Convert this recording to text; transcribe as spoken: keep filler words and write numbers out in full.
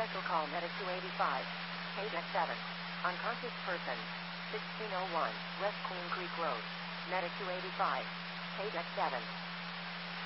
Special call medic two eighty-five. Paydeck seven. Unconscious person. sixteen oh one. West Queen Creek Road. Medic two eighty-five. Paydeck seven.